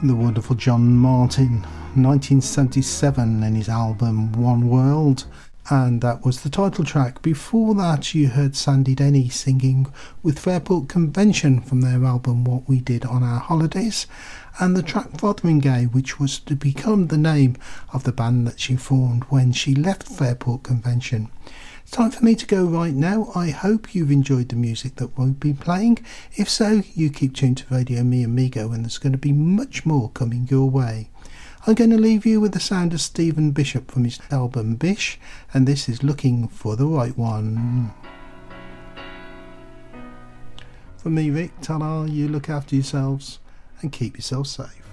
The wonderful John Martin, 1977, in his album One World, and that was the title track. Before that you heard Sandy Denny singing with Fairport Convention from their album What We Did on Our Holidays, and the track Fotheringay, which was to become the name of the band that she formed when she left Fairport Convention. It's time for me to go right now. I hope you've enjoyed the music that we'll be playing. If so, you keep tuned to Radio Me Amigo, and there's going to be much more coming your way. I'm going to leave you with the sound of Stephen Bishop from his album Bish, and this is Looking for the Right One. From me, Rick, ta-ra, you look after yourselves and keep yourself safe.